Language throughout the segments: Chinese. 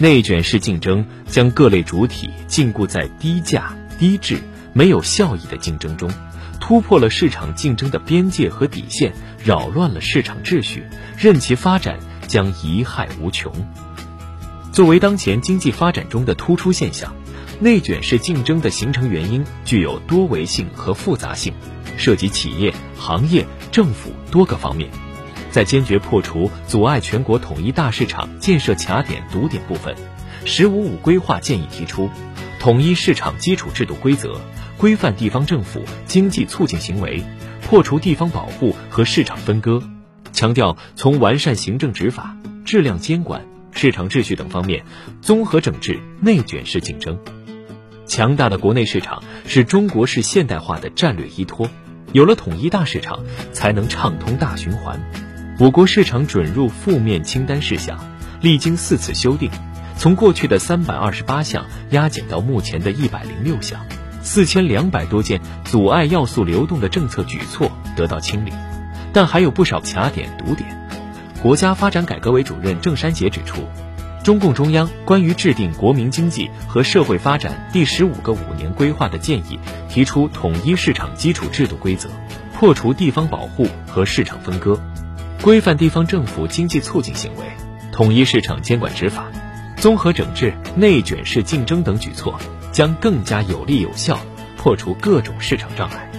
内卷式竞争将各类主体禁锢在低价、低质、没有效益的竞争中，突破了市场竞争的边界和底线，扰乱了市场秩序，任其发展将贻害无穷。作为当前经济发展中的突出现象，内卷式竞争的形成原因具有多维性和复杂性，涉及企业、行业、政府多个方面。在坚决破除阻碍全国统一大市场建设卡点堵点部分，“15+5”规划建议提出，统一市场基础制度规则，规范地方政府经济促进行为，破除地方保护和市场分割，强调从完善行政执法、质量监管、市场秩序等方面综合整治内卷式竞争。强大的国内市场是中国式现代化的战略依托，有了统一大市场，才能畅通大循环。我国市场准入负面清单事项历经4次修订，从过去的328项压减到目前的106项，4200多件阻碍要素流动的政策举措得到清理，但还有不少卡点堵点。国家发展改革委主任郑山杰指出，中共中央关于制定国民经济和社会发展第15个5年规划的建议提出统一市场基础制度规则，破除地方保护和市场分割，规范地方政府经济促进行为，统一市场监管执法，综合整治内卷式竞争等举措，将更加有力有效破除各种市场障碍。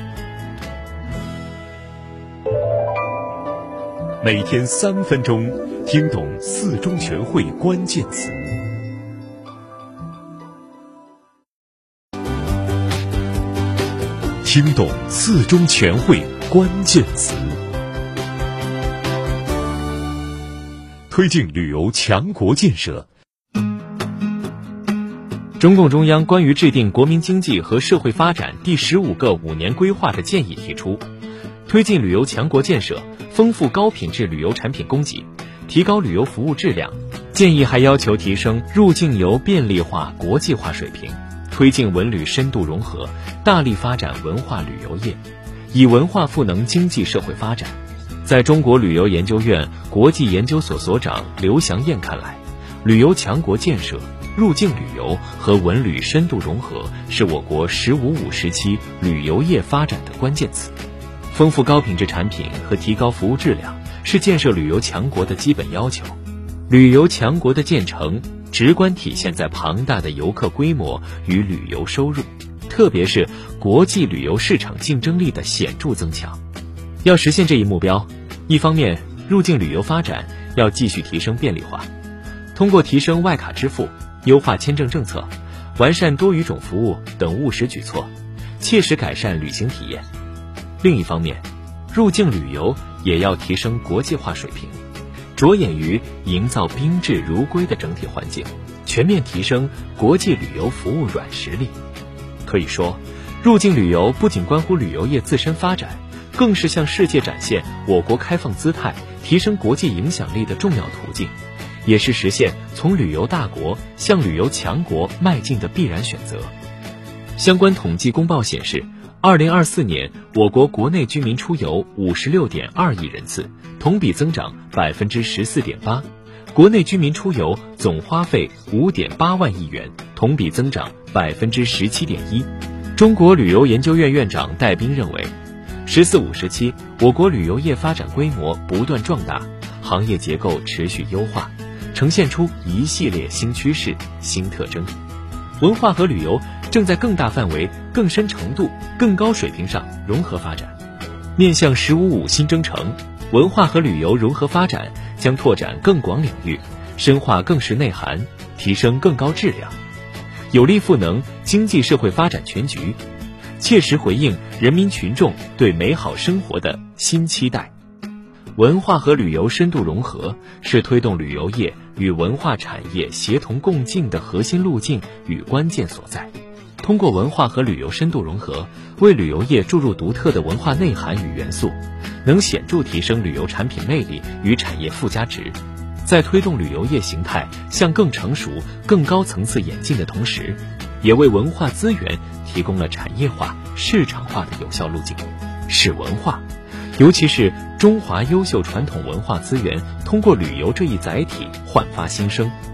每天3分钟，听懂4中全会关键词。听懂4中全会关键词。推进旅游强国建设。 中共中央关于制定国民经济和社会发展第15个5年规划的建议提出，推进旅游强国建设，丰富高品质旅游产品供给，提高旅游服务质量。建议还要求提升入境游便利化、国际化水平，推进文旅深度融合，大力发展文化旅游业，以文化赋能经济社会发展。在中国旅游研究院国际研究所所长刘祥燕看来，旅游强国建设、入境旅游和文旅深度融合是我国“15+5”时期旅游业发展的关键词。丰富高品质产品和提高服务质量是建设旅游强国的基本要求。旅游强国的建成直观体现在庞大的游客规模与旅游收入，特别是国际旅游市场竞争力的显著增强。要实现这一目标，一方面，入境旅游发展要继续提升便利化，通过提升外卡支付、优化签证政策、完善多语种服务等务实举措，切实改善旅行体验。另一方面，入境旅游也要提升国际化水平，着眼于营造宾至如归的整体环境，全面提升国际旅游服务软实力。可以说，入境旅游不仅关乎旅游业自身发展，更是向世界展现我国开放姿态、提升国际影响力的重要途径，也是实现从旅游大国向旅游强国迈进的必然选择。相关统计公报显示，2024年我国国内居民出游56.2亿人次，同比增长14.8%，国内居民出游总花费5.8万亿元，同比增长17.1%。中国旅游研究院院长戴斌认为，“14+5”时期，我国旅游业发展规模不断壮大，行业结构持续优化，呈现出一系列新趋势、新特征。文化和旅游正在更大范围、更深程度、更高水平上融合发展。面向“15+5”新征程，文化和旅游融合发展将拓展更广领域，深化更实内涵，提升更高质量，有力赋能经济社会发展全局，切实回应人民群众对美好生活的新期待。文化和旅游深度融合是推动旅游业与文化产业协同共进的核心路径与关键所在。通过文化和旅游深度融合，为旅游业注入独特的文化内涵与元素，能显著提升旅游产品魅力与产业附加值。在推动旅游业形态向更成熟、更高层次演进的同时，也为文化资源提供了产业化、市场化的有效路径，使文化，尤其是中华优秀传统文化资源，通过旅游这一载体焕发新生。